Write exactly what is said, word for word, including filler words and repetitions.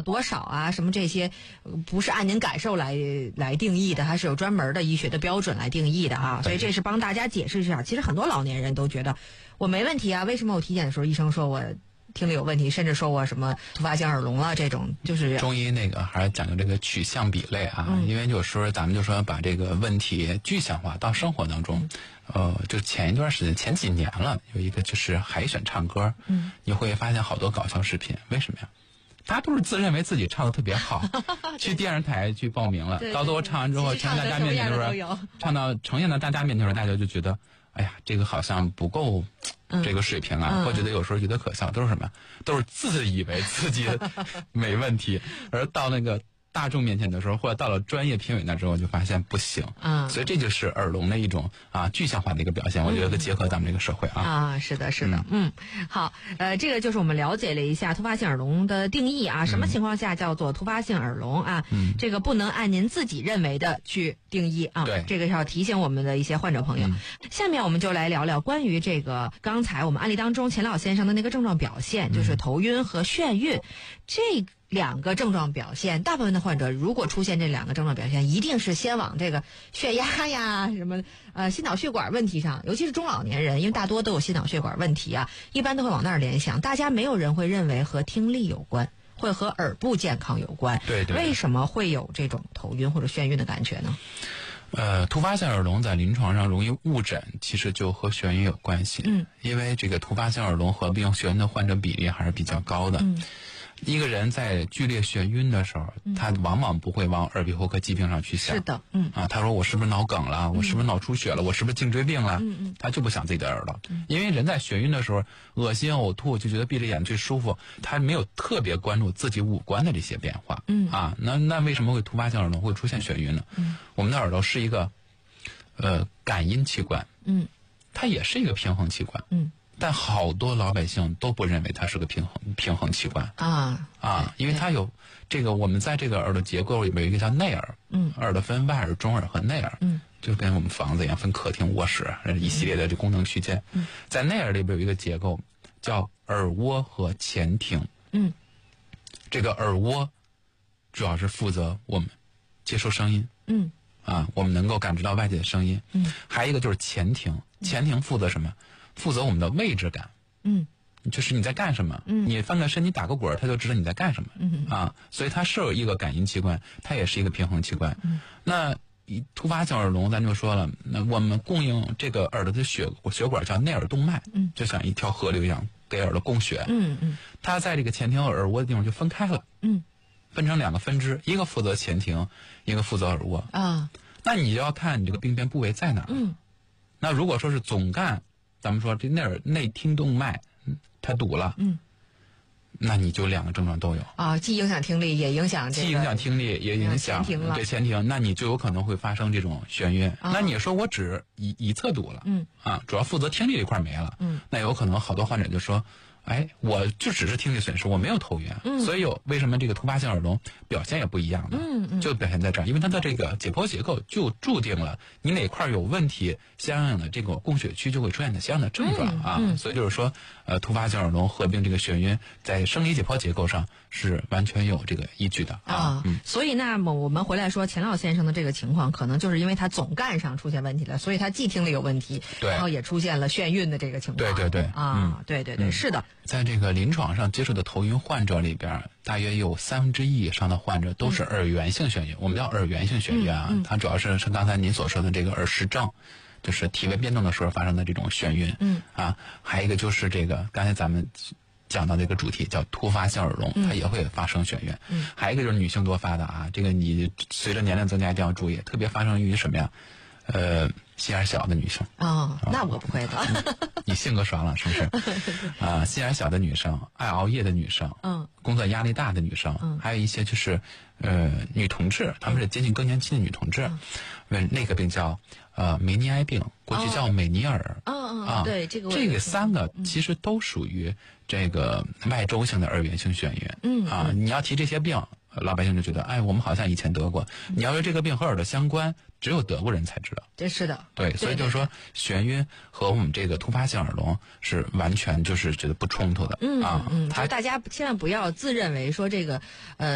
多少啊，什么这些，不是按您感受来来定义的，它是有专门的医学的标准来定义的啊。所以这是帮大家解释一下。其实很多老年人都觉得我没问题啊，为什么我体检的时候医生说我听力有问题，甚至说我什么突发性耳聋了，这种就是中医那个还是讲究这个取象比类啊，嗯、因为有时候咱们就说把这个问题具象化到生活当中。嗯、呃，就前一段时间前几年了，有一个就是海选唱歌，嗯，你会发现好多搞笑视频，为什么呀？他都是自认为自己唱的特别好，去电视台去报名了，到最后唱完之后，呈大家面前的时候，唱到呈现到大家面前的时候，大家就觉得，哎呀，这个好像不够这个水平啊，嗯、或觉得有时候觉得可笑，都是什么？都是自以为自己没问题，而到那个大众面前的时候，或者到了专业评委那之后，就发现不行。嗯，所以这就是耳聋的一种啊具象化的一个表现。我觉得结合咱们这个社会啊。 啊，是的，是的，嗯，嗯好，呃，这个就是我们了解了一下突发性耳聋的定义啊，什么情况下叫做突发性耳聋啊？嗯，这个不能按您自己认为的去定义啊。 对， 这个要提醒我们的一些患者朋友。嗯、下面我们就来聊聊关于这个刚才我们案例当中钱老先生的那个症状表现，就是头晕和眩晕，这个。两个症状表现，大部分的患者如果出现这两个症状表现，一定是先往这个血压呀、什么呃心脑血管问题上，尤其是中老年人，因为大多都有心脑血管问题啊，一般都会往那儿联想。大家没有人会认为和听力有关，会和耳部健康有关。 对 对, 对。 为什么会有这种头晕或者眩晕的感觉呢？ 呃，突发性耳聋在临床上容易误诊，其实就和眩晕有关系。嗯。因为这个突发性耳聋合并眩晕的患者比例还是比较高的。嗯。一个人在剧烈眩晕的时候，嗯、他往往不会往耳鼻喉科疾病上去想。 是的，嗯啊，他说我是不是脑梗了？我是不是脑出血了？我是不是颈椎病了？嗯嗯，他就不想自己的耳朵，嗯、因为人在眩晕的时候，恶心呕吐就觉得闭着眼最舒服，他没有特别关注自己五官的这些变化。嗯啊，那那为什么会突发性耳聋会出现眩晕呢？嗯，我们的耳朵是一个呃感音器官，嗯，它也是一个平衡器官，嗯。但好多老百姓都不认为它是个平衡平衡器官啊啊，因为它有这个我们在这个耳朵结构里边有一个叫内耳，嗯，耳朵分外耳、中耳和内耳，嗯，就跟我们房子一样分客厅、卧室一系列的这功能区间。嗯，在内耳里边有一个结构叫耳蜗和前庭，嗯，这个耳蜗主要是负责我们接收声音，嗯，啊，我们能够感知到外界的声音，嗯，还有一个就是前庭，前庭负责什么？负责我们的位置感，嗯，就是你在干什么，嗯，你翻个身，你打个滚，他就知道你在干什么，嗯啊，所以它是有一个感应器官，它也是一个平衡器官。嗯，那突发性耳聋，咱就说了，那我们供应这个耳朵的血血管叫内耳动脉，嗯，就像一条河流一样给耳朵供血，嗯嗯，它在这个前庭和耳蜗的地方就分开了，嗯，分成两个分支，一个负责前庭，一个负责耳蜗啊。那你就要看你这个病变部位在哪儿，嗯，那如果说是总干。咱们说这内耳内听动脉，它堵了，嗯，那你就两个症状都有啊，既影响听力，也影响这个， 既影响听力，也影响前庭了， 对前庭，那你就有可能会发生这种眩晕。啊、那你说我只一一侧堵了，嗯啊，主要负责听力这块没了，嗯，那有可能好多患者就说。哎，我就只是听力损失，我没有头晕，嗯，所以有为什么这个突发性耳聋表现也不一样呢？嗯嗯，就表现在这儿，因为它的这个解剖结构就注定了你哪块有问题，相应的这个供血区就会出现的相应的症状、嗯、啊、嗯，所以就是说，呃，突发性耳聋合并这个眩晕，在生理解剖结构上是完全有这个依据的啊。 啊嗯，所以那么我们回来说钱老先生的这个情况，可能就是因为他总干上出现问题了，所以他既听力有问题， 对， 然后也出现了眩晕的这个情况。 对对对， 啊，嗯、对对对，嗯、是的。 在这个临床上接触的头晕患者里边，大约有三分之一以上的患者都是耳源性眩晕，嗯、我们叫耳源性眩晕啊，嗯嗯、它主要是是刚才您所说的这个耳石症，就是体位变动的时候发生的这种眩晕。嗯啊，还有一个就是这个刚才咱们讲到这个主题叫突发性耳聋，它也会发生眩晕。嗯，还有一个就是女性多发的啊，这个你随着年龄增加一定要注意，特别发生于什么呀？呃，心眼小的女生哦，那我不会的。 嗯、你性格爽朗是不是？啊、呃，心眼小的女生，爱熬夜的女生，嗯，工作压力大的女生，嗯，还有一些就是呃女同志，她们是接近更年期的女同志，嗯，那个病叫呃梅尼埃病，过去叫美尼尔。 嗯嗯、哦、啊，对，这个这个三个其实都属于这个外周性的耳源性眩晕。嗯啊，你要提这些病。老百姓就觉得，哎，我们好像以前得过。你要说这个病和耳朵相关，只有得过人才知道。 这是的， 对，所以就是说，眩晕和我们这个突发性耳聋是完全就是觉得不冲突的。嗯啊， 嗯，就大家千万不要自认为说这个呃。